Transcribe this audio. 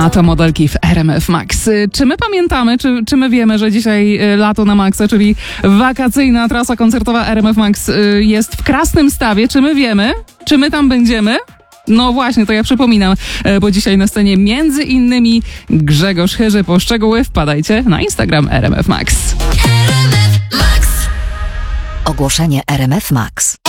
A to modelki w RMF Max. Czy my pamiętamy, czy my wiemy, że dzisiaj lato na maksa, czyli wakacyjna trasa koncertowa RMF Max jest w Krasnymstawie? Czy my wiemy? Czy my tam będziemy? No właśnie, to ja przypominam, bo dzisiaj na scenie między innymi Grzegorz Chyży. Po szczegóły wpadajcie na Instagram RMF Max. Ogłoszenie RMF Max.